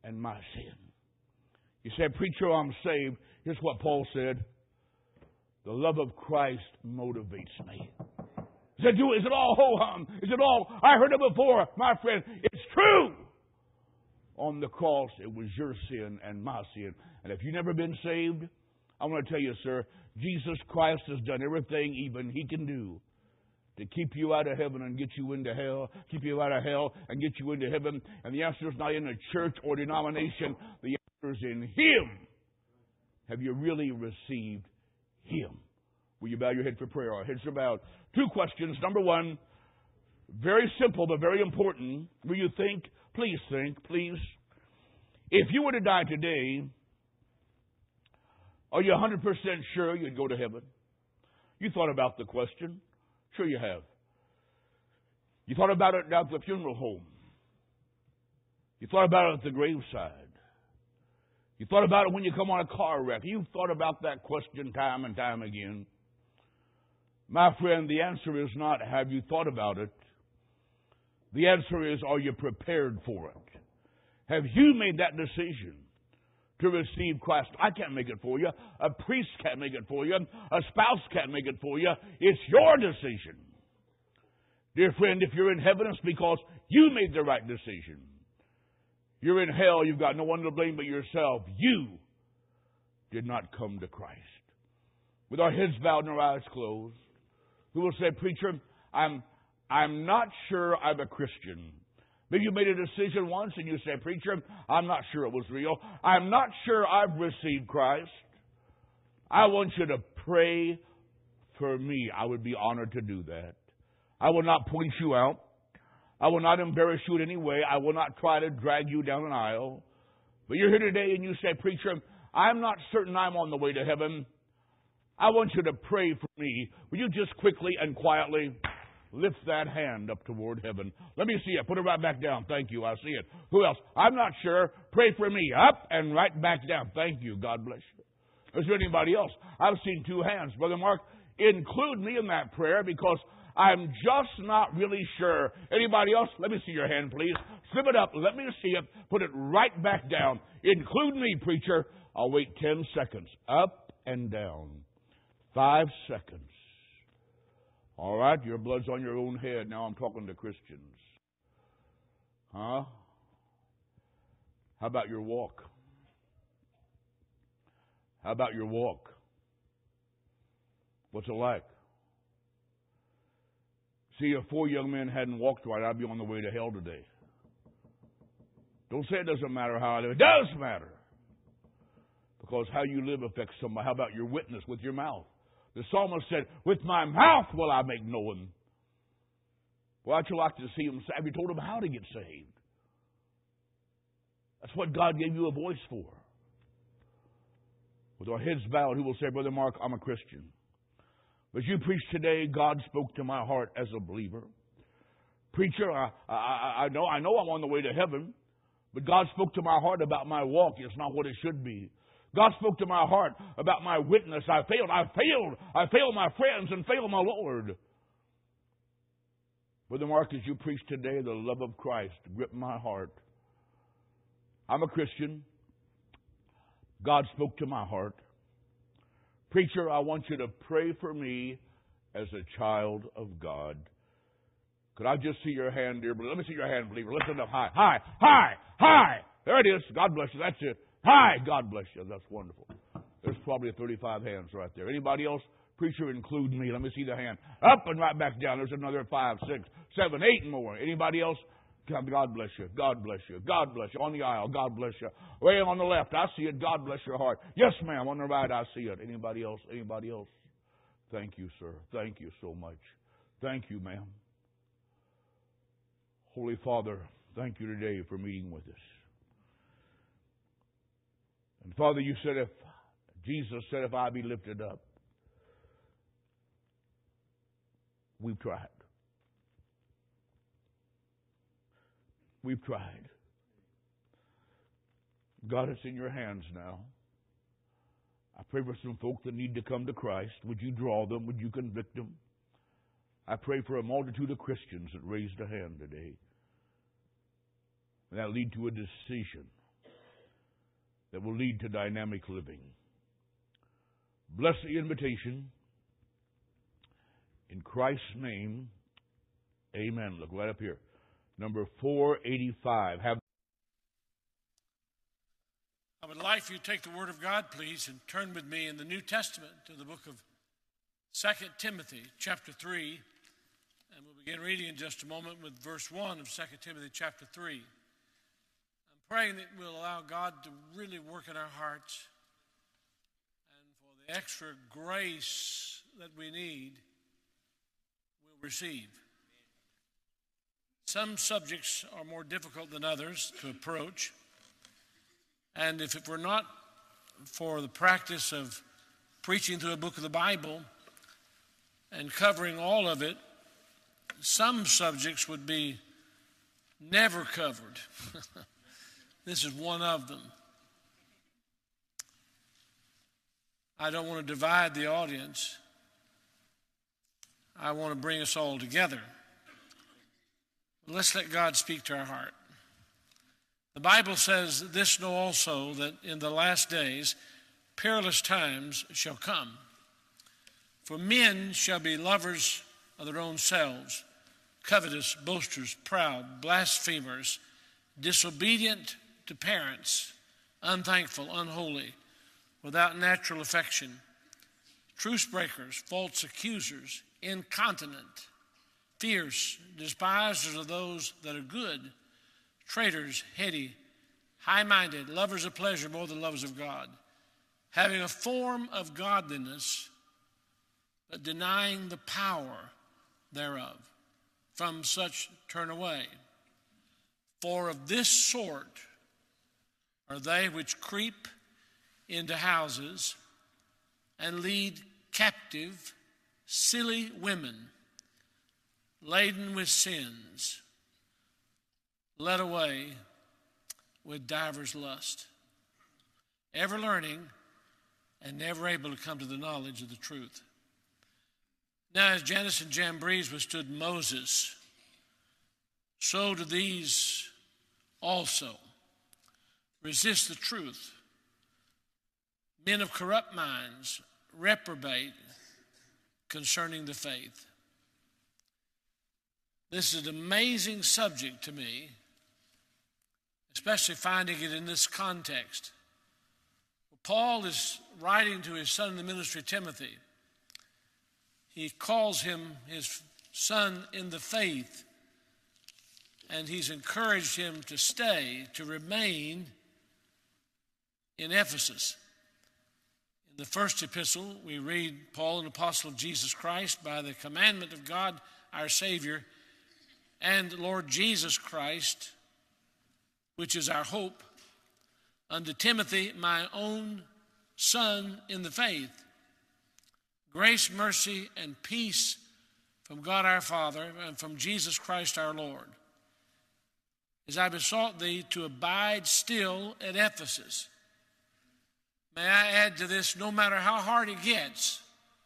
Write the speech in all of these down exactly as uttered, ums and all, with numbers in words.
and my sin. You say, preacher, I'm saved. Here's what Paul said. The love of Christ motivates me. Is it, is it all ho-hum? Is it all, I heard it before, my friend. It's true. On the cross, it was your sin and my sin. And if you've never been saved, I want to tell you, sir, Jesus Christ has done everything even He can do to keep you out of heaven and get you into hell, keep you out of hell and get you into heaven. And the answer is not in a church or denomination. The answer is in Him. Have you really received Him? Will you bow your head for prayer? Our heads are bowed. Two questions. Number one, very simple but very important. Will you think, please think, please. If you were to die today, are you one hundred percent sure you'd go to heaven? You thought about the question. Sure you have. You thought about it down at the funeral home. You thought about it at the graveside. You thought about it when you come on a car wreck. You've thought about that question time and time again. My friend, the answer is not have you thought about it. The answer is, are you prepared for it? Have you made that decision to receive Christ? I can't make it for you. A priest can't make it for you. A spouse can't make it for you. It's your decision. Dear friend, if you're in heaven, it's because you made the right decision. You're in hell, you've got no one to blame but yourself. You did not come to Christ. With our heads bowed and our eyes closed, who will say, preacher, I'm I'm not sure I'm a Christian. Maybe you made a decision once and you say, preacher, I'm not sure it was real. I'm not sure I've received Christ. I want you to pray for me. I would be honored to do that. I will not point you out. I will not embarrass you in any way. I will not try to drag you down an aisle. But you're here today and you say, preacher, I'm not certain I'm on the way to heaven. I want you to pray for me. Will you just quickly and quietly lift that hand up toward heaven? Let me see it. Put it right back down. Thank you. I see it. Who else? I'm not sure. Pray for me. Up and right back down. Thank you. God bless you. Is there anybody else? I've seen two hands. Brother Mark, include me in that prayer because I'm just not really sure. Anybody else? Let me see your hand, please. Slip it up. Let me see it. Put it right back down. Include me, preacher. I'll wait ten seconds. Up and down. Five seconds. All right, your blood's on your own head. Now I'm talking to Christians. Huh? How about your walk? How about your walk? What's it like? See, if four young men hadn't walked right, I'd be on the way to hell today. Don't say it doesn't matter how I live. It does matter. Because how you live affects somebody. How about your witness with your mouth? The psalmist said, with my mouth will I make known. Well, I'd you like to see him say, have you told him how to get saved? That's what God gave you a voice for. With our heads bowed, who will say, Brother Mark, I'm a Christian. As you preached today, God spoke to my heart as a believer. Preacher, I, I, I know I know I'm on the way to heaven, but God spoke to my heart about my walk. It's not what it should be. God spoke to my heart about my witness. I failed. I failed. I failed my friends and failed my Lord. Brother Mark, as you preached today, the love of Christ gripped my heart. I'm a Christian. God spoke to my heart. Preacher, I want you to pray for me as a child of God. Could I just see your hand, dear believer? Let me see your hand, believer. Listen up. Hi, hi, hi, hi. There it is. God bless you. That's it. Hi, God bless you. That's wonderful. There's probably thirty-five hands right there. Anybody else? Preacher, include me. Let me see the hand. Up and right back down. There's another five, six, seven, eight more. Anybody else? God bless you. God bless you. God bless you. On the aisle. God bless you. Way on the left. I see it. God bless your heart. Yes, ma'am. On the right, I see it. Anybody else? Anybody else? Thank you, sir. Thank you so much. Thank you, ma'am. Holy Father, thank you today for meeting with us. And Father, you said if, Jesus said, if I be lifted up, we've tried. We've tried. God, it's in your hands now. I pray for some folk that need to come to Christ. Would you draw them? Would you convict them? I pray for a multitude of Christians that raised a hand today. And that lead to a decision that will lead to dynamic living. Bless the invitation. In Christ's name, amen. Look right up here. Number four eighty-five. Have I would like for you to take the Word of God, please, and turn with me in the New Testament to the book of Second Timothy, chapter three. And we'll begin reading in just a moment with verse one of Second Timothy, chapter three. I'm praying that we'll allow God to really work in our hearts, and for the extra grace that we need, we'll receive. Some subjects are more difficult than others to approach. And if it were not for the practice of preaching through a book of the Bible and covering all of it, some subjects would be never covered. This is one of them. I don't want to divide the audience. I want to bring us all together. Let's let God speak to our heart. The Bible says, "This know also, that in the last days perilous times shall come. For men shall be lovers of their own selves, covetous, boasters, proud, blasphemers, disobedient to parents, unthankful, unholy, without natural affection, truce breakers, false accusers, incontinent, fierce, despisers of those that are good, traitors, heady, high-minded, lovers of pleasure more than lovers of God, having a form of godliness, but denying the power thereof. From such turn away. For of this sort are they which creep into houses and lead captive silly women, laden with sins, led away with divers lust, ever learning and never able to come to the knowledge of the truth. Now, as Jannes and Jambres withstood Moses, so do these also resist the truth. Men of corrupt minds reprobate concerning the faith." This is an amazing subject to me, especially finding it in this context. Paul is writing to his son in the ministry, Timothy. He calls him his son in the faith, and he's encouraged him to stay, to remain in Ephesus. In the first epistle, we read, "Paul, an apostle of Jesus Christ, by the commandment of God our Savior, and Lord Jesus Christ, which is our hope, unto Timothy, my own son in the faith, grace, mercy, and peace from God our Father and from Jesus Christ our Lord. As I besought thee to abide still at Ephesus." May I add to this, no matter how hard it gets,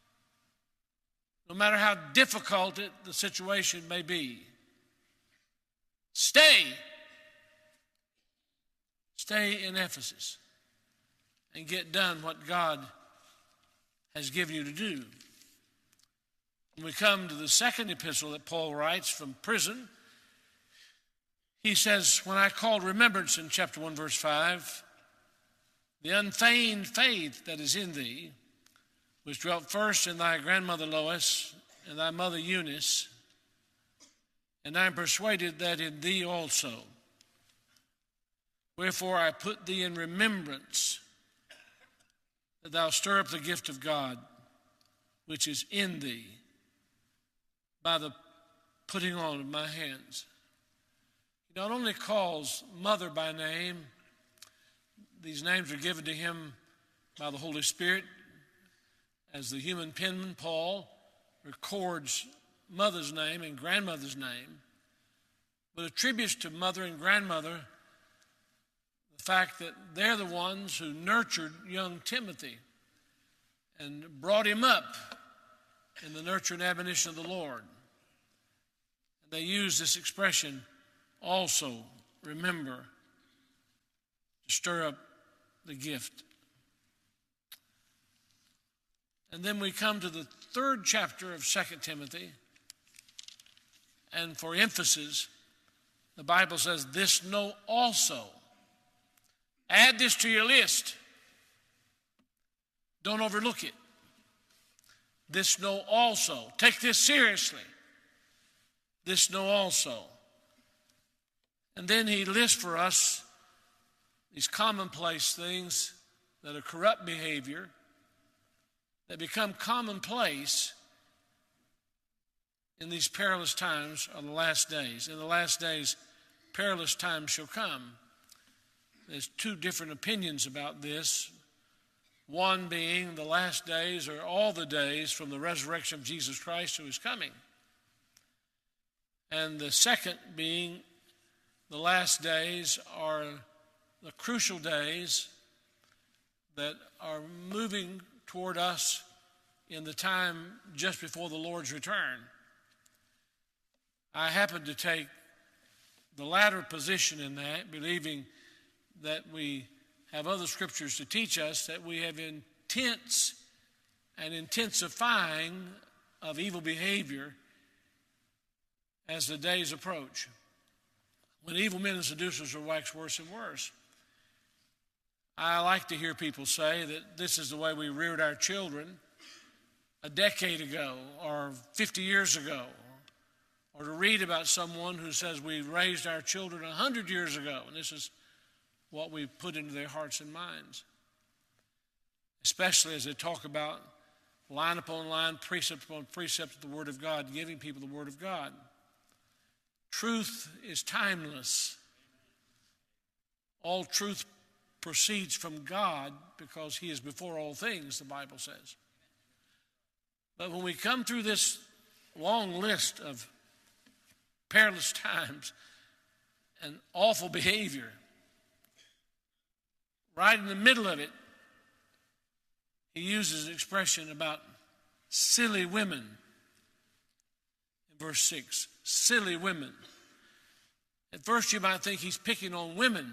no matter how difficult it, the situation may be, stay. Stay in Ephesus and get done what God has given you to do. When we come to the second epistle that Paul writes from prison, he says, "When I called remembrance," in chapter one, verse five, "the unfeigned faith that is in thee, which dwelt first in thy grandmother Lois and thy mother Eunice, and I am persuaded that in thee also. Wherefore I put thee in remembrance, that thou stir up the gift of God, which is in thee, by the putting on of my hands." He not only calls mother by name, these names are given to him by the Holy Spirit, as the human penman, Paul, records mother's name and grandmother's name, but attributes to mother and grandmother the fact that they're the ones who nurtured young Timothy and brought him up in the nurture and admonition of the Lord. And they use this expression also, remember, to stir up the gift. And then we come to the third chapter of Second Timothy. And for emphasis, the Bible says, this know also. Add this to your list. Don't overlook it. This know also. Take this seriously. This know also. And then he lists for us these commonplace things that are corrupt behavior that become commonplace in these perilous times of the last days. In the last days, perilous times shall come. There's two different opinions about this. One being the last days are all the days from the resurrection of Jesus Christ who is coming. And the second being the last days are the crucial days that are moving toward us in the time just before the Lord's return. I happen to take the latter position in that, believing that we have other scriptures to teach us that we have intense and intensifying of evil behavior as the days approach, when evil men and seducers will wax worse and worse. I like to hear people say that this is the way we reared our children a decade ago or fifty years ago, or to read about someone who says we raised our children a hundred years ago, and this is what we put into their hearts and minds, especially as they talk about line upon line, precept upon precept of the Word of God, giving people the Word of God. Truth is timeless. All truth proceeds from God because He is before all things, the Bible says. But when we come through this long list of perilous times and awful behavior, right in the middle of it, he uses an expression about silly women. In verse six, silly women. At first you might think he's picking on women.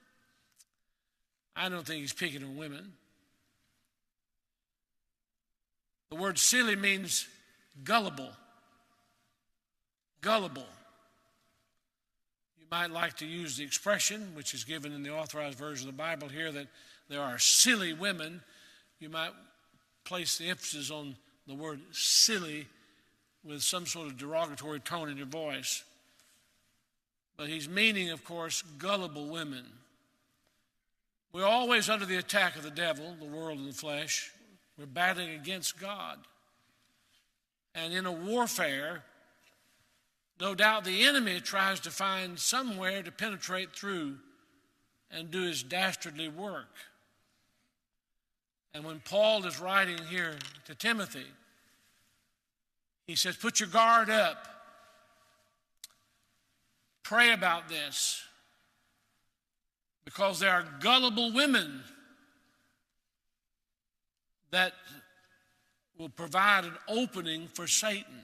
I don't think he's picking on women. The word silly means gullible. Gullible. You might like to use the expression, which is given in the authorized version of the Bible here, that there are silly women. You might place the emphasis on the word silly with some sort of derogatory tone in your voice. But he's meaning, of course, gullible women. We're always under the attack of the devil, the world, and the flesh. We're battling against God. And in a warfare, no doubt the enemy tries to find somewhere to penetrate through and do his dastardly work. And when Paul is writing here to Timothy, he says, put your guard up. Pray about this. Because there are gullible women that will provide an opening for Satan.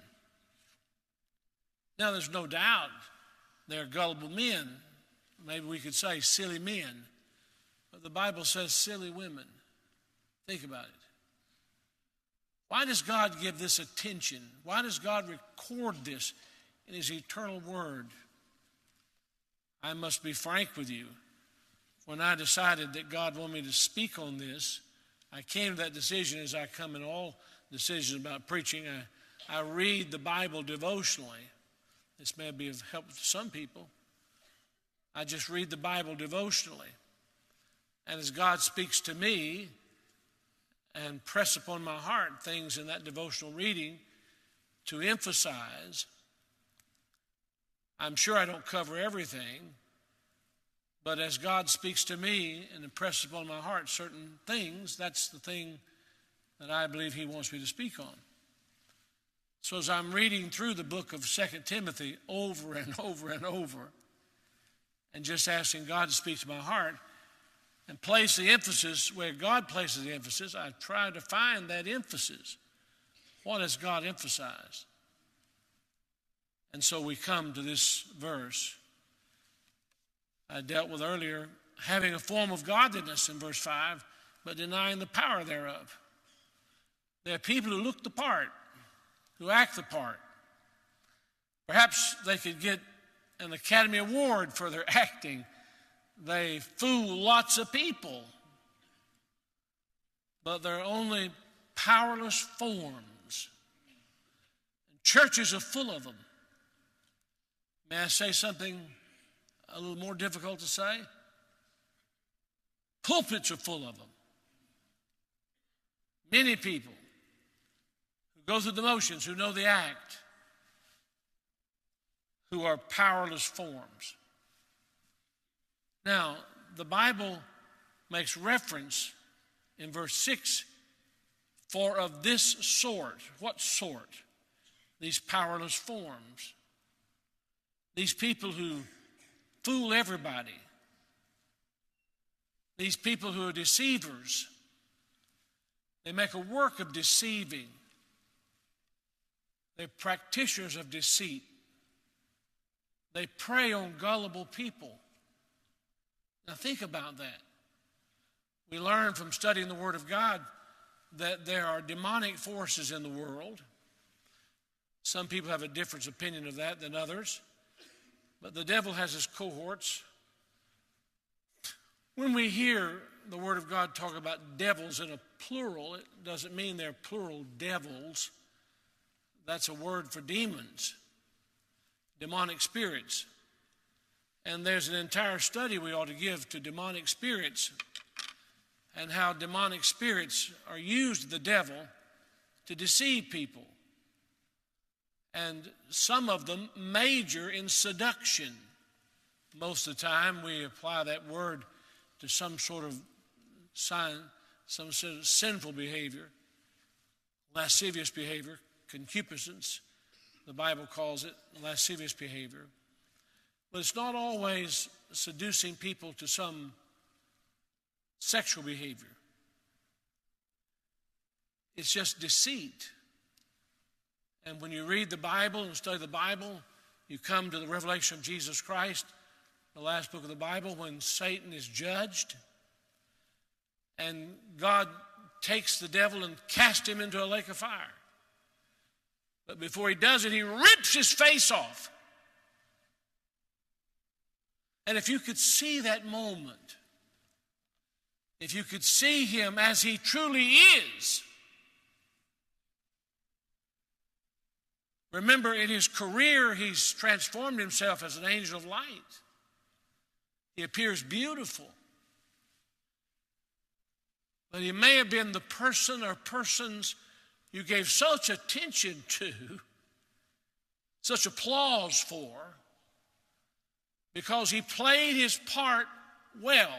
Now, there's no doubt there are gullible men. Maybe we could say silly men. But the Bible says silly women. Think about it. Why does God give this attention? Why does God record this in His eternal word? I must be frank with you. When I decided that God wanted me to speak on this, I came to that decision as I come in all decisions about preaching. I, I read the Bible devotionally. This may be of help to some people. I just read the Bible devotionally. And as God speaks to me and press upon my heart things in that devotional reading to emphasize, I'm sure I don't cover everything, but as God speaks to me and impresses upon my heart certain things, that's the thing that I believe He wants me to speak on. So as I'm reading through the book of Second Timothy over and over and over, and just asking God to speak to my heart and place the emphasis where God places the emphasis, I try to find that emphasis. What has God emphasized? And so we come to this verse I dealt with earlier having a form of godliness in verse five, but denying the power thereof. There are people who look the part, who act the part. Perhaps they could get an Academy Award for their acting. They fool lots of people, but they're only powerless forms. And churches are full of them. May I say something a little more difficult to say? Pulpits are full of them. Many people who go through the motions, who know the act, who are powerless forms. Now, the Bible makes reference in verse six, for of this sort. What sort? These powerless forms. These people who fool everybody. These people who are deceivers. They make a work of deceiving. They're practitioners of deceit. They prey on gullible people. Now think about that. We learn from studying the Word of God that there are demonic forces in the world. Some people have a different opinion of that than others. But the devil has his cohorts. When we hear the Word of God talk about devils in a plural, it doesn't mean they're plural devils. That's a word for demons, demonic spirits. And there's an entire study we ought to give to demonic spirits and how demonic spirits are used of the devil to deceive people. And some of them major in seduction. Most of the time we apply that word to some sort of sign, some sort of sinful behavior, lascivious behavior, concupiscence. The Bible calls it lascivious behavior. But it's not always seducing people to some sexual behavior. It's just deceit. And when you read the Bible and study the Bible, you come to the revelation of Jesus Christ, the last book of the Bible, when Satan is judged. And God takes the devil and casts him into a lake of fire. But before he does it, he rips his face off. And if you could see that moment, if you could see him as he truly is, remember in his career he's transformed himself as an angel of light. He appears beautiful. But he may have been the person or persons you gave such attention to, such applause for, because he played his part well.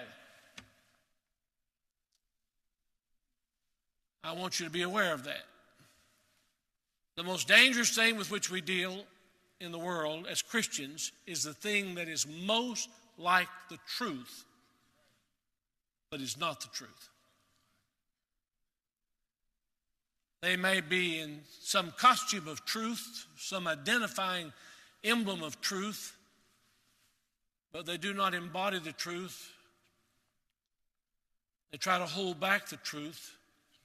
I want you to be aware of that. The most dangerous thing with which we deal in the world as Christians is the thing that is most like the truth, but is not the truth. They may be in some costume of truth, some identifying emblem of truth, but they do not embody the truth. They try to hold back the truth,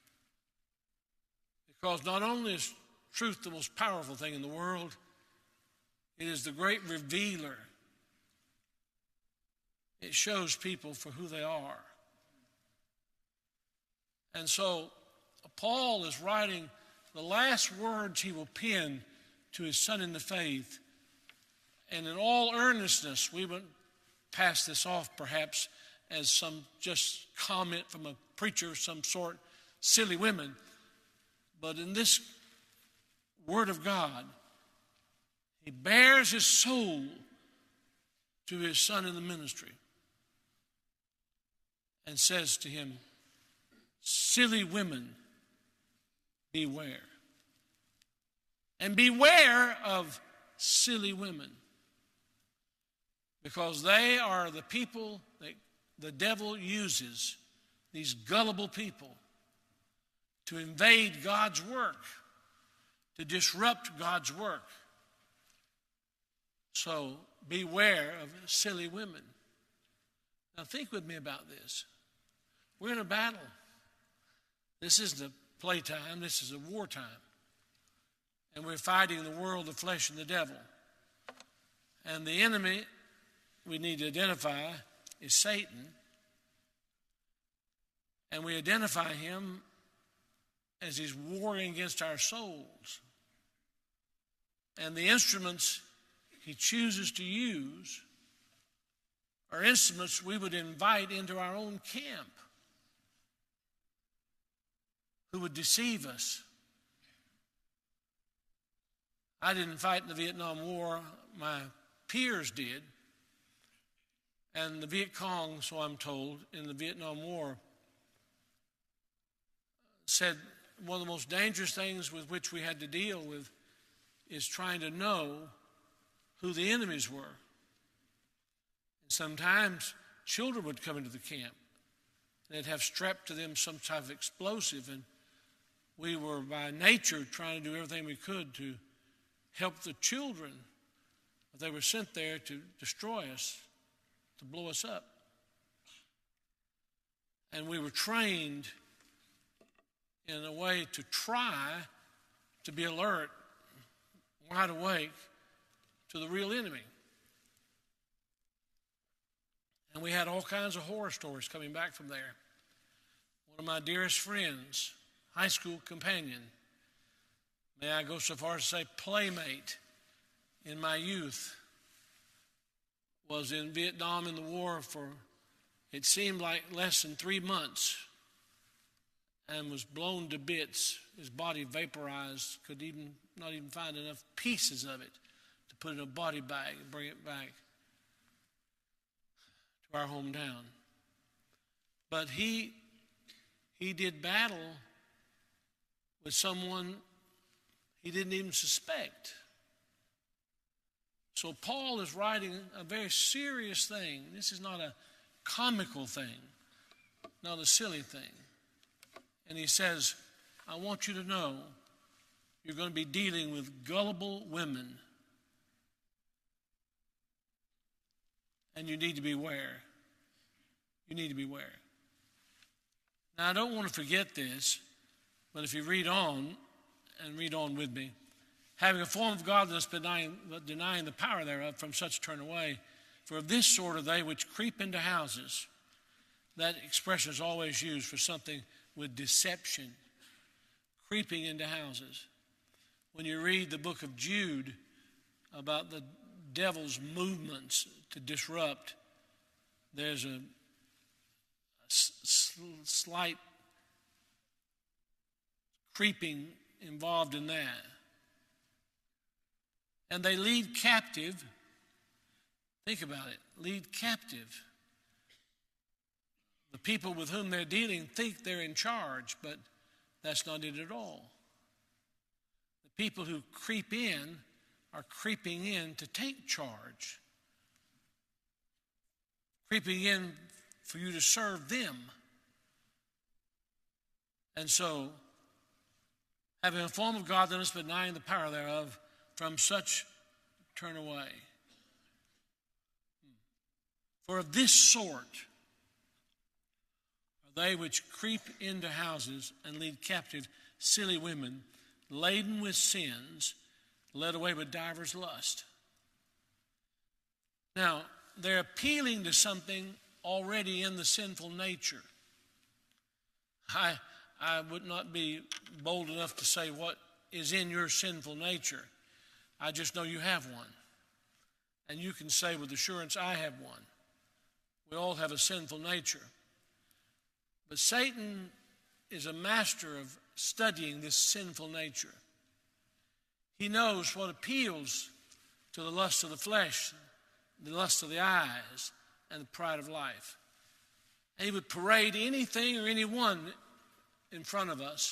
because not only is truth the most powerful thing in the world, it is the great revealer. It shows people for who they are. And so Paul is writing the last words he will pen to his son in the faith. And in all earnestness, we wouldn't pass this off perhaps as some just comment from a preacher of some sort, silly women. But in this Word of God, he bears his soul to his son in the ministry and says to him, silly women, beware. And beware of silly women, because they are the people that the devil uses, these gullible people, to invade God's work, to disrupt God's work. So beware of silly women. Now think with me about this. We're in a battle. This isn't a playtime. This is a wartime. And we're fighting the world, the flesh, and the devil. And the enemy we need to identify is Satan. And we identify him as he's warring against our souls. And the instruments he chooses to use are instruments we would invite into our own camp, who would deceive us. I didn't fight in the Vietnam War. My peers did. And the Viet Cong, so I'm told, in the Vietnam War, said one of the most dangerous things with which we had to deal with is trying to know who the enemies were. And sometimes children would come into the camp. They'd have strapped to them some type of explosive, and we were by nature trying to do everything we could to help the children. But they were sent there to destroy us, to blow us up. And we were trained in a way to try to be alert, wide awake to the real enemy. And we had all kinds of horror stories coming back from there. One of my dearest friends, high school companion, may I go so far as to say playmate in my youth, was in Vietnam in the war for, it seemed like less than three months, and was blown to bits. His body vaporized, could even not even find enough pieces of it to put in a body bag and bring it back to our hometown. But he he did battle with someone he didn't even suspect. So Paul is writing a very serious thing. This is not a comical thing, not a silly thing. And he says, I want you to know you're going to be dealing with gullible women. And you need to beware. You need to beware. Now, I don't want to forget this, but if you read on, and read on with me, having a form of godliness, but denying, but denying the power thereof, from such turn away. For of this sort are they which creep into houses. That expression is always used for something with deception, creeping into houses. When you read the book of Jude about the devil's movements to disrupt, there's a, a s- slight creeping involved in that. And they lead captive, think about it, lead captive. The people with whom they're dealing think they're in charge, but that's not it at all. The people who creep in are creeping in to take charge, creeping in for you to serve them. And so, having a form of godliness, but denying the power thereof, from such turn away. For of this sort they which creep into houses and lead captive silly women, laden with sins, led away with divers lust. Now, they're appealing to something already in the sinful nature. I, I would not be bold enough to say what is in your sinful nature. I just know you have one. And you can say with assurance, I have one. We all have a sinful nature. But Satan is a master of studying this sinful nature. He knows what appeals to the lust of the flesh, the lust of the eyes, and the pride of life. And he would parade anything or anyone in front of us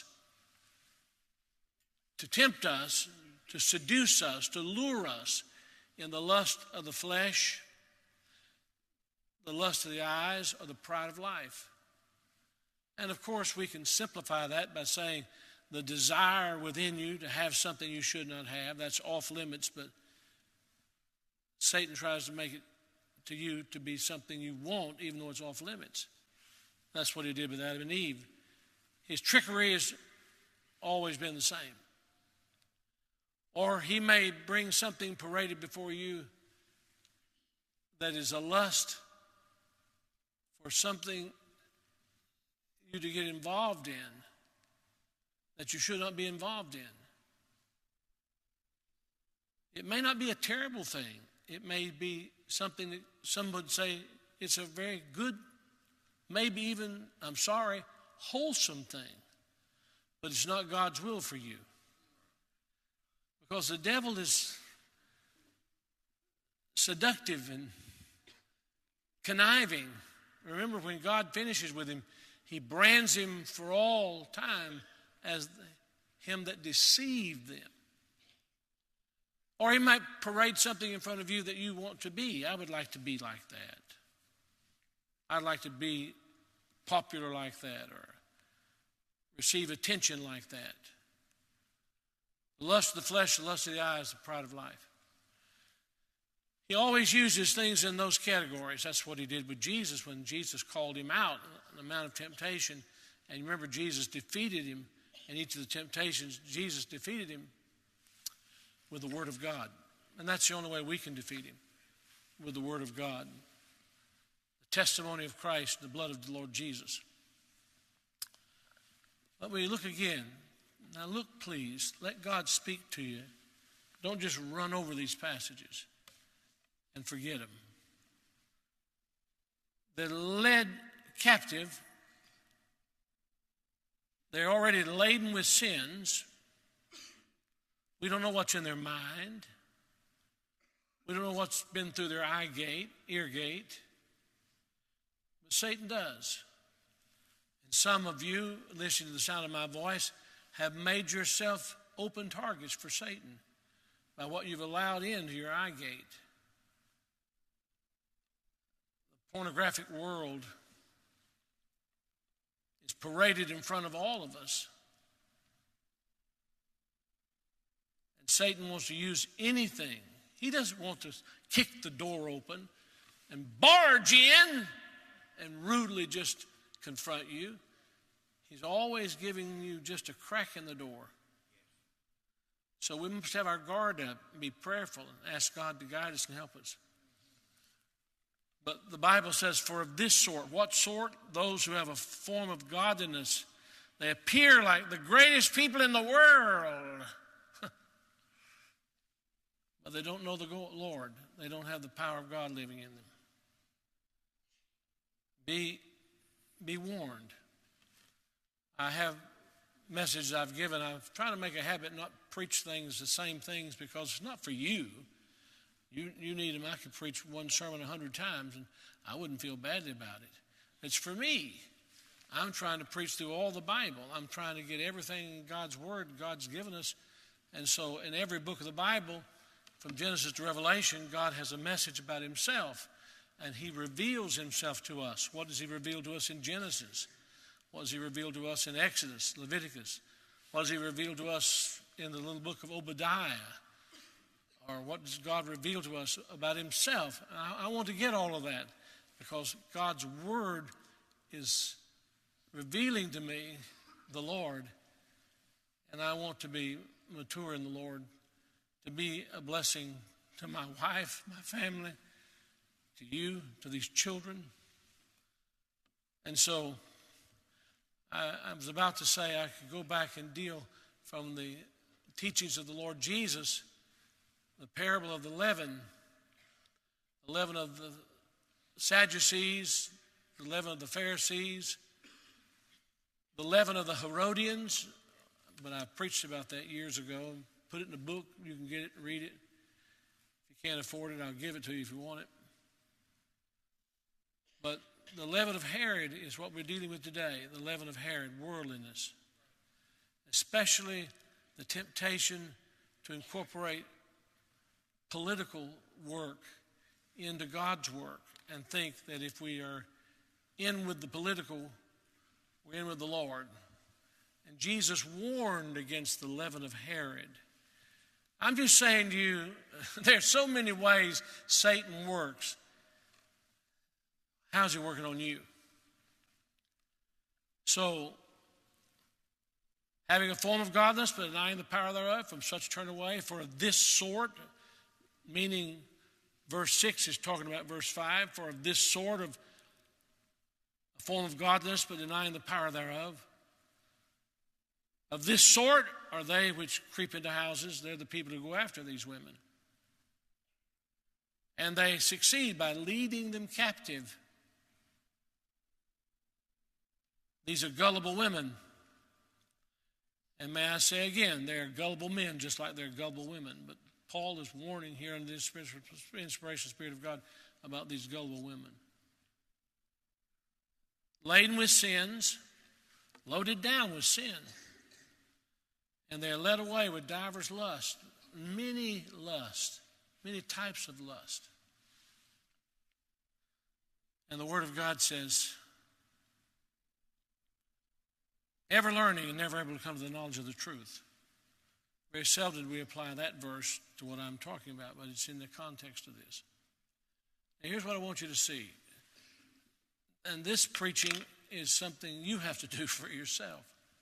to tempt us, to seduce us, to lure us in the lust of the flesh, the lust of the eyes, or the pride of life. And of course, we can simplify that by saying the desire within you to have something you should not have, that's off limits, but Satan tries to make it to you to be something you want, even though it's off limits. That's what he did with Adam and Eve. His trickery has always been the same. Or he may bring something paraded before you that is a lust for something you to get involved in that you should not be involved in. It may not be a terrible thing. It may be something that some would say it's a very good, maybe even, I'm sorry, wholesome thing. But it's not God's will for you. Because the devil is seductive and conniving. Remember, when God finishes with him, he brands him for all time as the, him that deceived them. Or he might parade something in front of you that you want to be. I would like to be like that. I'd like to be popular like that or receive attention like that. The lust of the flesh, the lust of the eyes, the pride of life. He always uses things in those categories. That's what he did with Jesus when Jesus called him out on the Mount of Temptation. And remember, Jesus defeated him in each of the temptations. Jesus defeated him with the Word of God. And that's the only way we can defeat him, with the Word of God. The testimony of Christ, the blood of the Lord Jesus. But we look again. Now look, please. Let God speak to you. Don't just run over these passages and forget them. They're led captive. They're already laden with sins. We don't know what's in their mind. We don't know what's been through their eye gate, ear gate. But Satan does. And some of you, listening to the sound of my voice, have made yourself open targets for Satan by what you've allowed into your eye gate. The pornographic world is paraded in front of all of us. And Satan wants to use anything. He doesn't want to kick the door open and barge in and rudely just confront you. He's always giving you just a crack in the door. So we must have our guard up and be prayerful and ask God to guide us and help us. But the Bible says, for of this sort, what sort? Those who have a form of godliness. They appear like the greatest people in the world. But they don't know the Lord. They don't have the power of God living in them. Be, be warned. I have messages I've given. I've tried to make a habit not preach things, the same things, because it's not for you. You you need them. I could preach one sermon a hundred times, and I wouldn't feel badly about it. It's for me. I'm trying to preach through all the Bible. I'm trying to get everything in God's Word God's given us. And so in every book of the Bible, from Genesis to Revelation, God has a message about himself, and he reveals himself to us. What does he reveal to us in Genesis? What does he reveal to us in Exodus, Leviticus? What does he reveal to us in the little book of Obadiah? Or what does God reveal to us about himself? I, I want to get all of that because God's Word is revealing to me the Lord, and I want to be mature in the Lord, to be a blessing to my wife, my family, to you, to these children. And so I, I was about to say I could go back and deal from the teachings of the Lord Jesus, the parable of the leaven, the leaven of the Sadducees, the leaven of the Pharisees, the leaven of the Herodians. But I preached about that years ago. Put it in a book. You can get it and read it. If you can't afford it, I'll give it to you if you want it. But the leaven of Herod is what we're dealing with today, the leaven of Herod, worldliness. Especially the temptation to incorporate political work into God's work and think that if we are in with the political, we're in with the Lord. And Jesus warned against the leaven of Herod. I'm just saying to you, there's so many ways Satan works. How's he working on you? So, having a form of godliness, but denying the power thereof, from such turn away. For of this sort, meaning verse six is talking about verse five, for of this sort of a form of godliness, but denying the power thereof. Of this sort are they which creep into houses. They're the people who go after these women. And they succeed by leading them captive. These are gullible women. And may I say again, they're gullible men just like they're gullible women. But Paul is warning here in this inspiration spirit of God about these gullible women. Laden with sins, loaded down with sin. And they're led away with divers lusts, many lusts, many types of lust. And the Word of God says, ever learning and never able to come to the knowledge of the truth. Very seldom do we apply that verse to what I'm talking about, but it's in the context of this. And here's what I want you to see. And this preaching is something you have to do for yourself.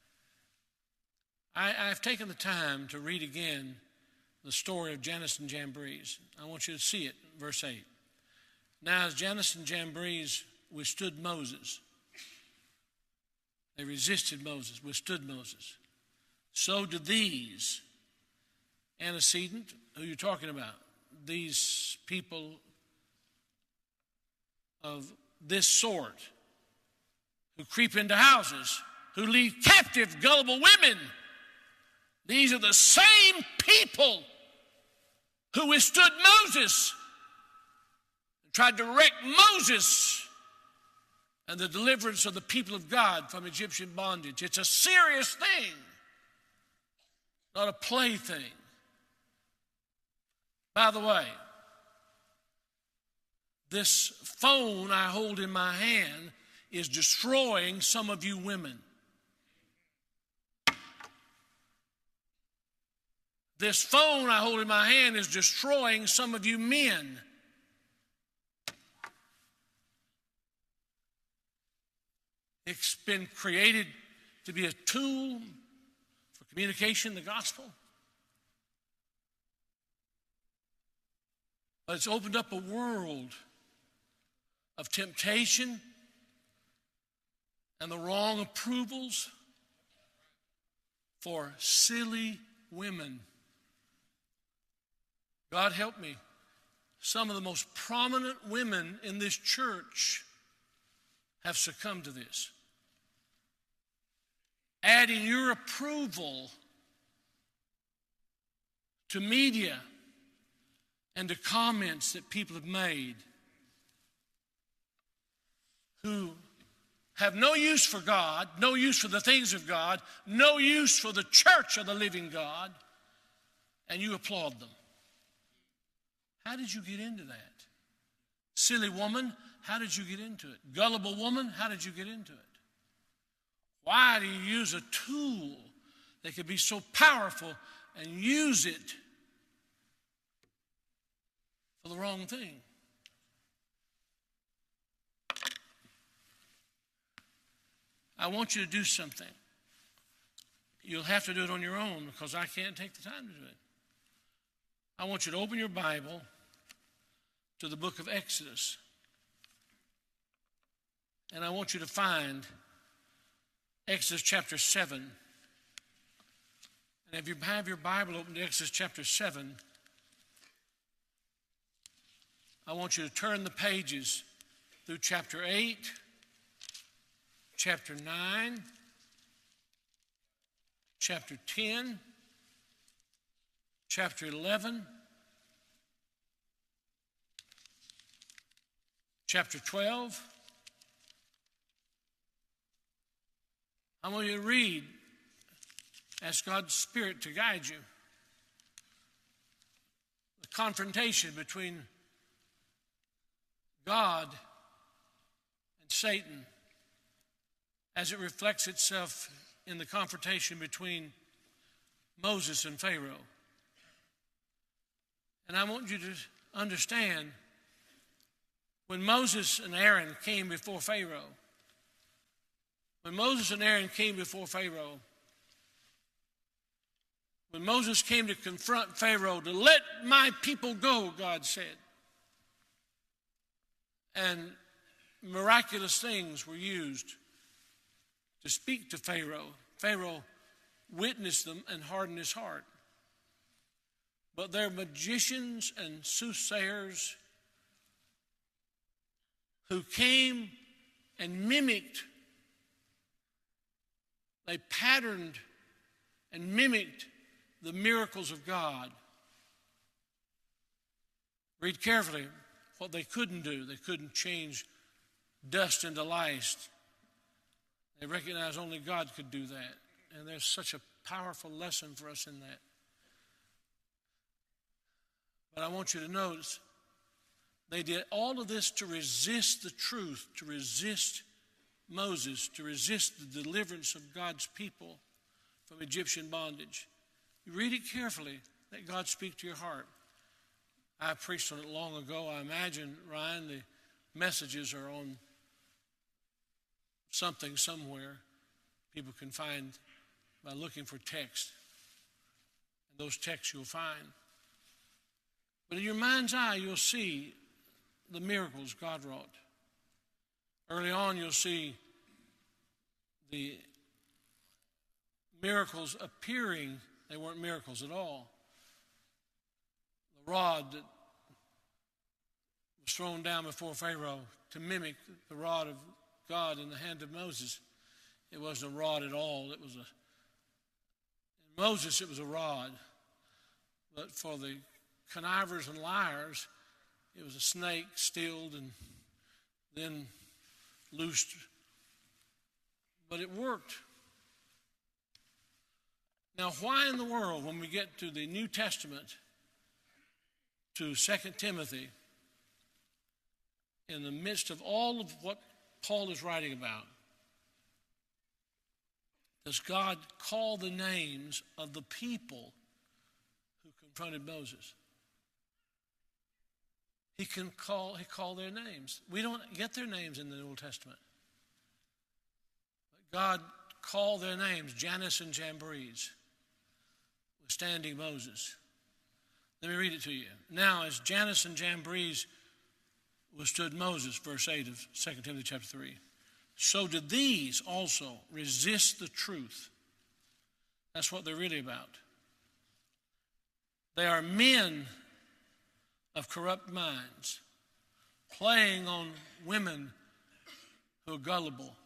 I, I've taken the time to read again the story of Jannes and Jambres. I want you to see it, verse eight. Now, as Jannes and Jambres withstood Moses, they resisted Moses, withstood Moses. So do these antecedent, who you're talking about, these people of this sort who creep into houses, who lead captive gullible women. These are the same people who withstood Moses and tried to wreck Moses and the deliverance of the people of God from Egyptian bondage. It's a serious thing, not a plaything. By the way, this phone I hold in my hand is destroying some of you women. This phone I hold in my hand is destroying some of you men. It's been created to be a tool for communication, the gospel. But it's opened up a world of temptation and the wrong approvals for silly women. God help me. Some of the most prominent women in this church have succumbed to this. Adding your approval to media and to comments that people have made who have no use for God, no use for the things of God, no use for the church of the living God, and you applaud them. How did you get into that? Silly woman, how did you get into it? Gullible woman, how did you get into it? Why do you use a tool that could be so powerful and use it for the wrong thing? I want you to do something. You'll have to do it on your own because I can't take the time to do it. I want you to open your Bible to the book of Exodus. And I want you to find Exodus chapter seven. And if you have your Bible open to Exodus chapter seven, I want you to turn the pages through chapter eight, chapter nine, chapter ten, chapter eleven, chapter twelve. I want you to read, ask God's Spirit to guide you. The confrontation between God and Satan as it reflects itself in the confrontation between Moses and Pharaoh. And I want you to understand When Moses and Aaron came before Pharaoh, when Moses and Aaron came before Pharaoh, when Moses came to confront Pharaoh to let my people go, God said, and miraculous things were used to speak to Pharaoh. Pharaoh witnessed them and hardened his heart. But they're magicians and soothsayers who came and mimicked, they patterned and mimicked the miracles of God. Read carefully what they couldn't do. They couldn't change dust into lice. They recognized only God could do that. And there's such a powerful lesson for us in that. But I want you to notice, they did all of this to resist the truth, to resist Moses, to resist the deliverance of God's people from Egyptian bondage. You read it carefully, let God speak to your heart. I preached on it long ago. I imagine, Ryan, the messages are on something somewhere people can find by looking for text. And those texts you'll find. But in your mind's eye, you'll see the miracles God wrought. Early on, you'll see the miracles appearing. They weren't miracles at all. The rod that was thrown down before Pharaoh to mimic the rod of God in the hand of Moses, it wasn't a rod at all. It was a, in Moses, it was a rod. But for the connivers and liars, it was a snake stilled and then loosed. But it worked. Now, why in the world, when we get to the New Testament, to Second Timothy, in the midst of all of what Paul is writing about, does God call the names of the people who confronted Moses? He can call, he called their names. We don't get their names in the Old Testament. But God called their names, Jannes and Jambres, withstanding Moses. Let me read it to you. Now, as Jannes and Jambres withstood Moses, verse eight of Second Timothy chapter three, so did these also resist the truth. That's what they're really about. They are men of corrupt minds, playing on women who are gullible.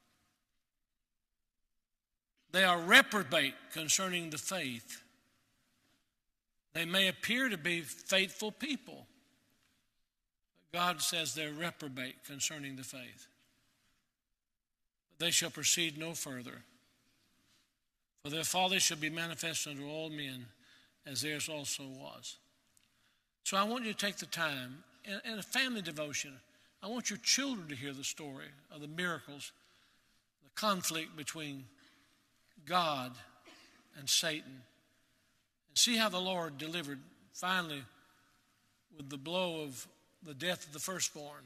They are reprobate concerning the faith. They may appear to be faithful people, but God says they're reprobate concerning the faith. But they shall proceed no further, for their folly shall be manifest unto all men, as theirs also was. So I want you to take the time, in, in a family devotion, I want your children to hear the story of the miracles, the conflict between God and Satan, and see how the Lord delivered finally with the blow of the death of the firstborn,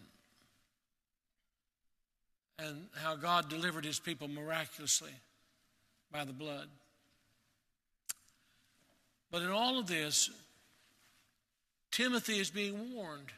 and how God delivered his people miraculously by the blood. But in all of this, Timothy is being warned.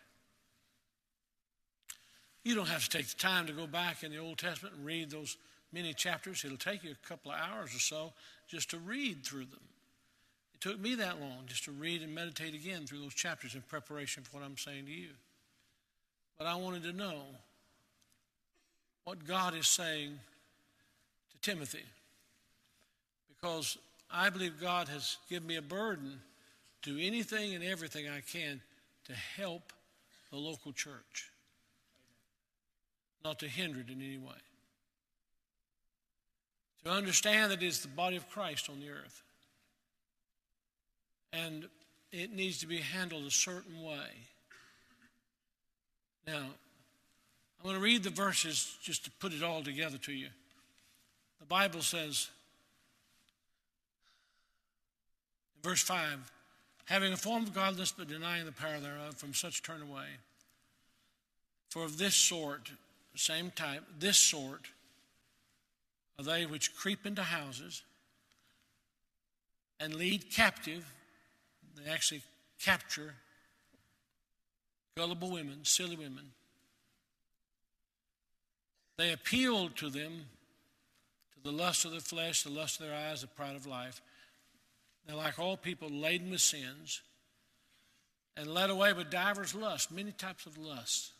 You don't have to take the time to go back in the Old Testament and read those many chapters. It'll take you a couple of hours or so just to read through them. It took me that long just to read and meditate again through those chapters in preparation for what I'm saying to you. But I wanted to know what God is saying to Timothy, because I believe God has given me a burden to do anything and everything I can to help the local church, not to hinder it in any way. To understand that it is the body of Christ on the earth, and it needs to be handled a certain way. Now, I'm going to read the verses just to put it all together to you. The Bible says, in verse five, having a form of godliness but denying the power thereof, from such turn away. For of this sort, same type, this sort are they which creep into houses and lead captive. They actually capture gullible women, silly women. They appeal to them, to the lust of their flesh, the lust of their eyes, the pride of life. They're like all people laden with sins and led away with divers lusts, many types of lusts.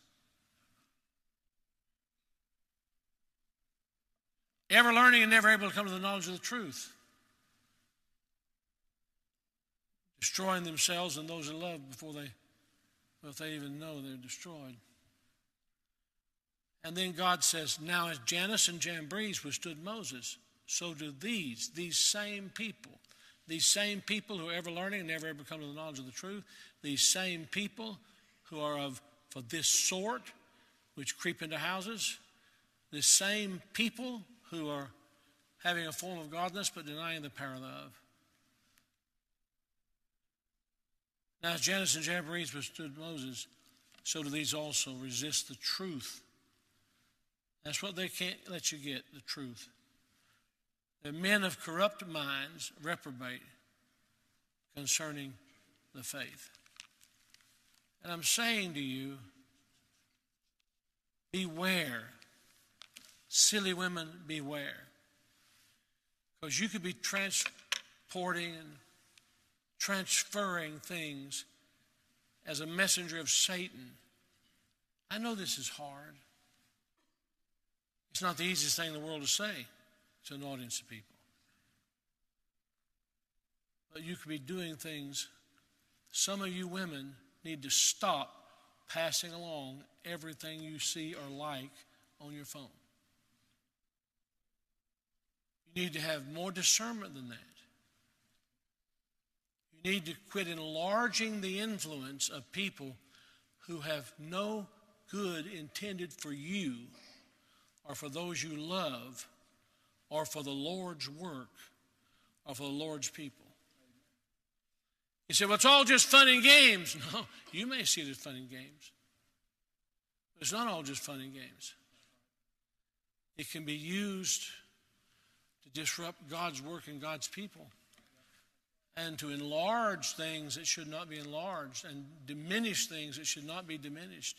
Ever learning and never able to come to the knowledge of the truth. Destroying themselves and those they love before they, well, if they even know they're destroyed. And then God says, now as Jannes and Jambres withstood Moses, so do these, these same people, these same people who are ever learning and never ever come to the knowledge of the truth, these same people who are of, for this sort, which creep into houses, the same people who are having a form of godliness but denying the power thereof. Now, as Jannes and Jambres withstood Moses, so do these also resist the truth. That's what they can't let you get, the truth. They're men of corrupt minds, reprobate concerning the faith. And I'm saying to you, beware. Silly women, beware. Because you could be transporting and transferring things as a messenger of Satan. I know this is hard. It's not the easiest thing in the world to say to an audience of people. But you could be doing things. Some of you women need to stop passing along everything you see or like on your phone. You need to have more discernment than that. You need to quit enlarging the influence of people who have no good intended for you or for those you love or for the Lord's work or for the Lord's people. You say, well, it's all just fun and games. No, you may see it as fun and games. But it's not all just fun and games. It can be used to disrupt God's work and God's people and to enlarge things that should not be enlarged and diminish things that should not be diminished,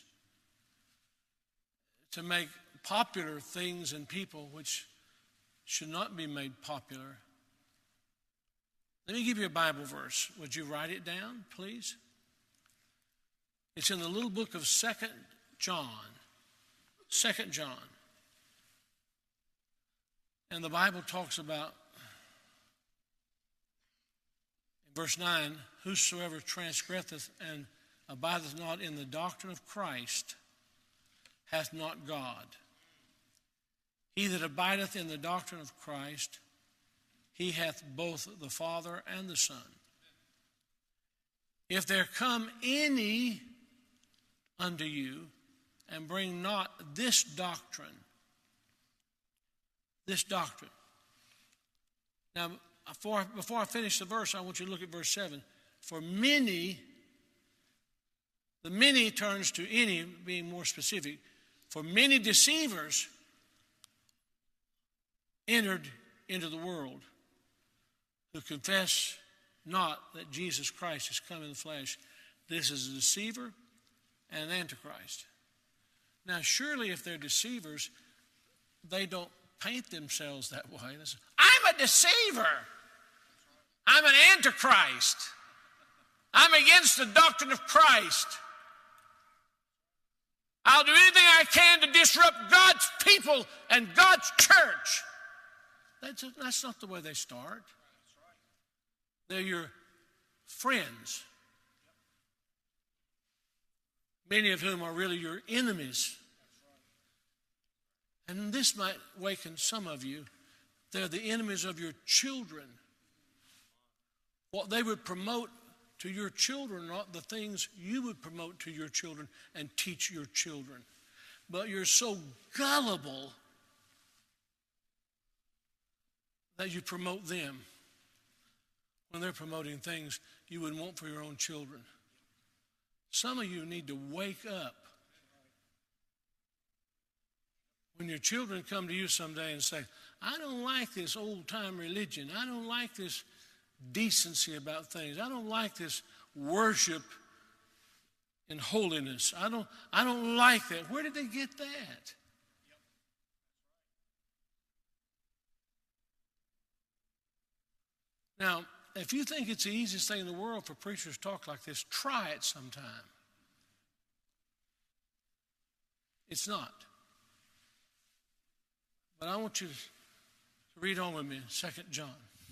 to make popular things and people which should not be made popular. Let me give you a Bible verse. Would you write it down, please? It's in the little book of Second John. Second John. And the Bible talks about, in verse nine, whosoever transgresseth and abideth not in the doctrine of Christ hath not God. He that abideth in the doctrine of Christ, he hath both the Father and the Son. If there come any unto you and bring not this doctrine, this doctrine. Now, before, before I finish the verse, I want you to look at verse seven. For many, the many turns to any, being more specific. For many deceivers entered into the world who confess not that Jesus Christ has come in the flesh. This is a deceiver and an antichrist. Now, surely if they're deceivers, they don't paint themselves that way. They say, I'm a deceiver. I'm an antichrist. I'm against the doctrine of Christ. I'll do anything I can to disrupt God's people and God's church. That's, that's not the way they start. They're your friends, many of whom are really your enemies. And this might waken some of you. They're the enemies of your children. What they would promote to your children are not the things you would promote to your children and teach your children. But you're so gullible that you promote them when they're promoting things you would want for your own children. Some of you need to wake up When your children come to you someday and say, I don't like this old-time religion. I don't like this decency about things. I don't like this worship in holiness. I don't, I don't like that. Where did they get that? Now, if you think it's the easiest thing in the world for preachers to talk like this, try it sometime. It's not. But I want you to read on with me, Second John.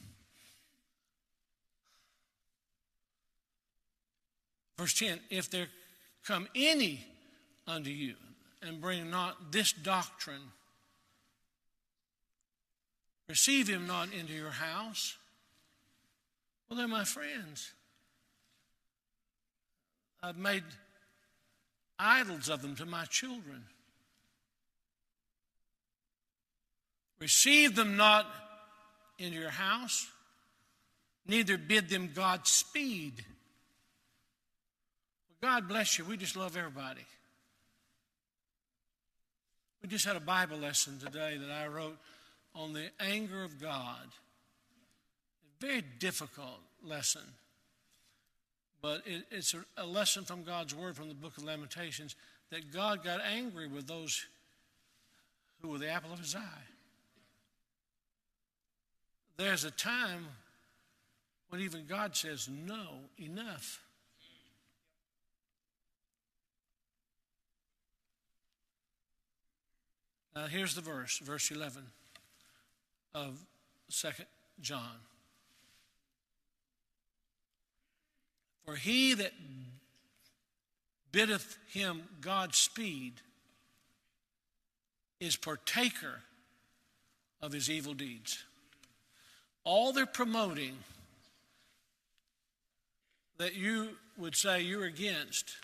Verse ten, if there come any unto you and bring not this doctrine, receive him not into your house. Well, they're my friends. I've made idols of them to my children. Receive them not into your house, neither bid them Godspeed. Well, God bless you. We just love everybody. We just had a Bible lesson today that I wrote on the anger of God. A very difficult lesson. But it, it's a, a lesson from God's Word from the book of Lamentations that God got angry with those who were the apple of his eye. There's a time when even God says, no, enough. Now here's the verse, verse eleven of Second John. For he that biddeth him Godspeed is partaker of his evil deeds. All they're promoting that you would say you're against,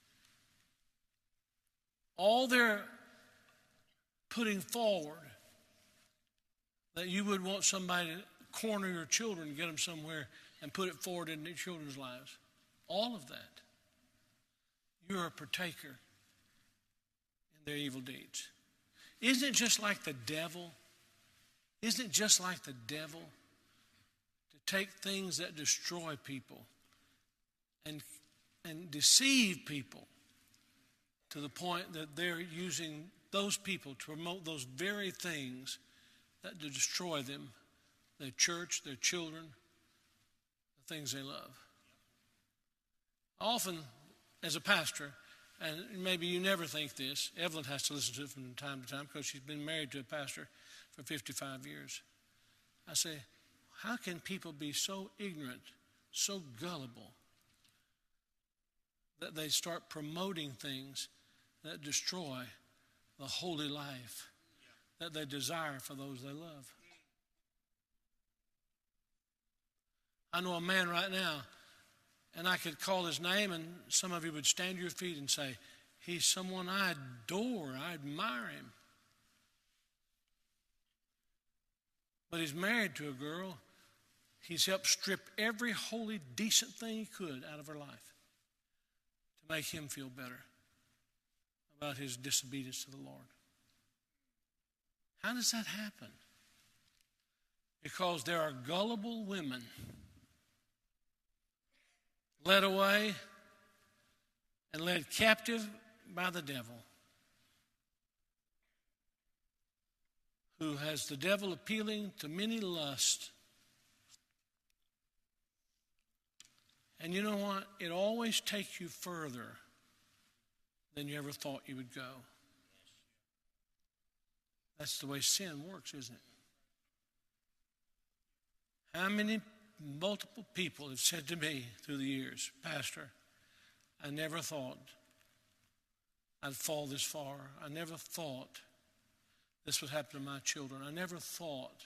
all they're putting forward that you would want somebody to corner your children, get them somewhere, and put it forward in their children's lives. All of that. You're a partaker in their evil deeds. Isn't it just like the devil? Isn't it just like the devil to take things that destroy people and, and deceive people to the point that they're using those people to promote those very things that destroy them, their church, their children, the things they love? Often, as a pastor, and maybe you never think this, Evelyn has to listen to it from time to time because she's been married to a pastor for fifty-five years. I say, how can people be so ignorant, so gullible, that they start promoting things that destroy the holy life that they desire for those they love? I know a man right now, and I could call his name, and some of you would stand to your feet and say, he's someone I adore, I admire him. But he's married to a girl. He's helped strip every holy, decent thing he could out of her life to make him feel better about his disobedience to the Lord. How does that happen? Because there are gullible women led away and led captive by the devil, who has the devil appealing to many lusts. And you know what? It always takes you further than you ever thought you would go. That's the way sin works, isn't it? How many multiple people have said to me through the years, Pastor, I never thought I'd fall this far. I never thought this would happen to my children. I never thought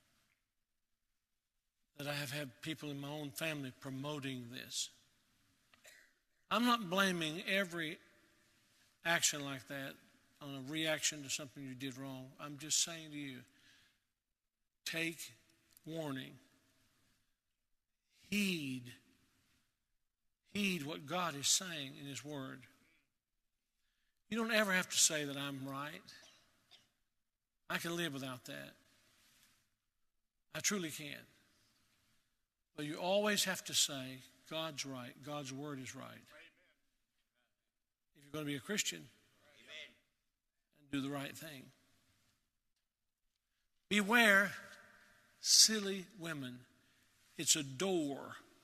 that I have had people in my own family promoting this. I'm not blaming every action like that on a reaction to something you did wrong. I'm just saying to you, take warning. Heed. Heed what God is saying in His Word. You don't ever have to say that I'm right. I can live without that. I truly can. But you always have to say, God's right. God's word is right. If you're going to be a Christian, and do the right thing. Beware silly women. It's a door.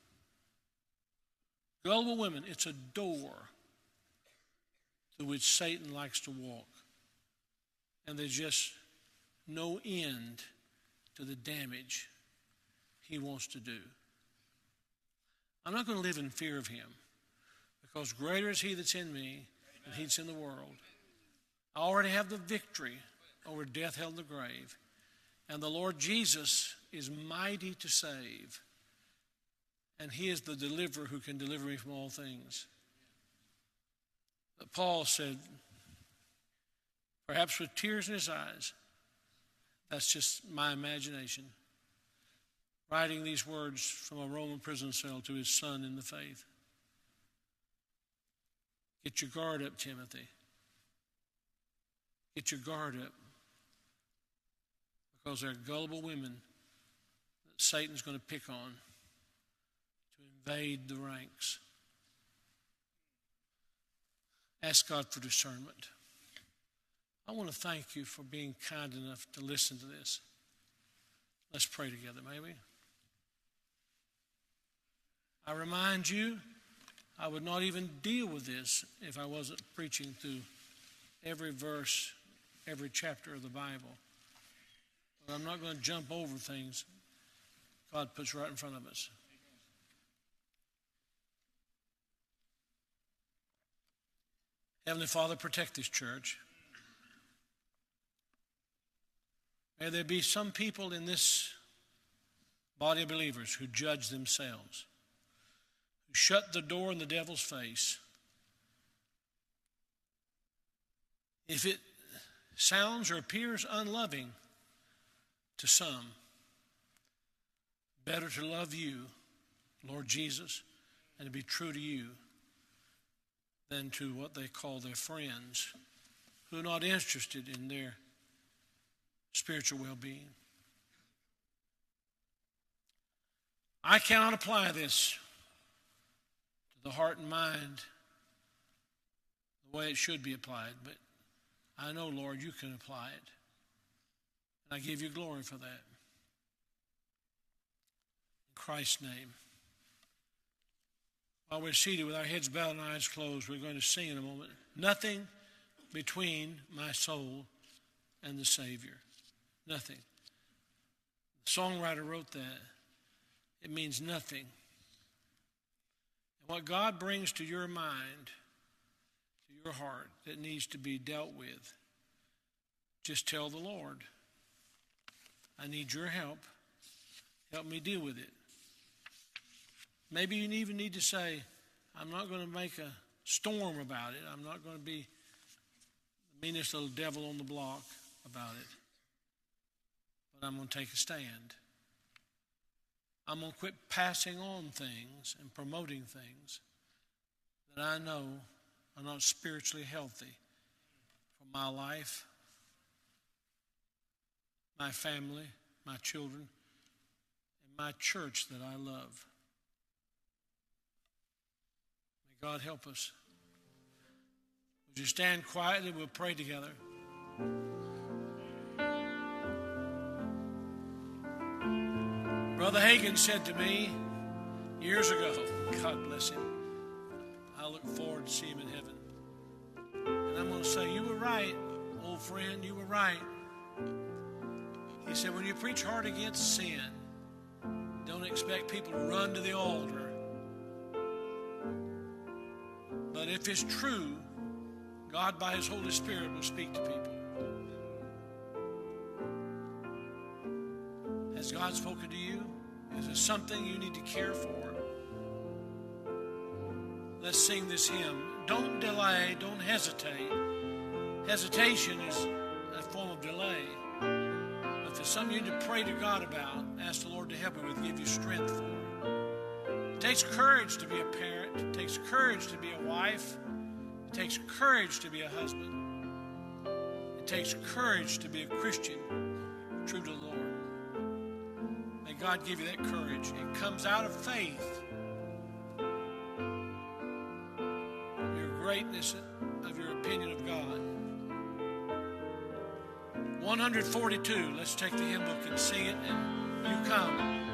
Gullible women, it's a door through which Satan likes to walk. And there's just no end to the damage he wants to do. I'm not going to live in fear of him, because greater is he that's in me than he that's in the world. I already have the victory over death, hell, and the grave. And the Lord Jesus is mighty to save. And he is the deliverer who can deliver me from all things. But Paul said, perhaps with tears in his eyes, that's just my imagination, writing these words from a Roman prison cell to his son in the faith. Get your guard up, Timothy. Get your guard up. Because there are gullible women that Satan's going to pick on to invade the ranks. Ask God for discernment. I want to thank you for being kind enough to listen to this. Let's pray together, may we? I remind you, I would not even deal with this if I wasn't preaching through every verse, every chapter of the Bible. But I'm not going to jump over things God puts right in front of us. Heavenly Father, protect this church. May there be some people in this body of believers who judge themselves, who shut the door in the devil's face. If it sounds or appears unloving to some, better to love you, Lord Jesus, and to be true to you than to what they call their friends, who are not interested in their spiritual well-being. I cannot apply this to the heart and mind the way it should be applied, but I know, Lord, you can apply it. And I give you glory for that. In Christ's name. While we're seated with our heads bowed and eyes closed, we're going to sing in a moment. Nothing between my soul and the Savior. Nothing. The songwriter wrote that. It means nothing. And what God brings to your mind, to your heart, that needs to be dealt with, just tell the Lord, I need your help. Help me deal with it. Maybe you even need to say, I'm not going to make a storm about it. I'm not going to be the meanest little devil on the block about it. But I'm going to take a stand. I'm going to quit passing on things and promoting things that I know are not spiritually healthy for my life, my family, my children, and my church that I love. May God help us. Would you stand quietly? We'll pray together. Brother Hagin said to me years ago, God bless him, I look forward to seeing him in heaven. And I'm going to say, you were right, old friend, you were right. He said, when you preach hard against sin, don't expect people to run to the altar. But if it's true, God by his Holy Spirit will speak to people. Has God spoken to you? Is it something you need to care for? Let's sing this hymn. Don't delay, don't hesitate. Hesitation is a form of delay. But if there's something you need to pray to God about, ask the Lord to help you with, give you strength for it. It takes courage to be a parent. It takes courage to be a wife. It takes courage to be a husband. It takes courage to be a Christian true to the Lord. May God give you that courage. It comes out of faith. Your greatness of your opinion of God. one forty-two. Let's take the hymn book and sing it, and you come.